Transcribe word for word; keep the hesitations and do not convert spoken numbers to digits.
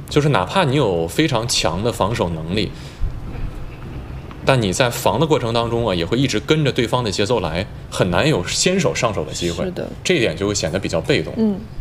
就是哪怕你有非常强的防守能力，但你在防的过程当中啊，也会一直跟着对方的节奏来，很难有先手上手的机会。 是的， 这一点就会显得比较被动。 嗯。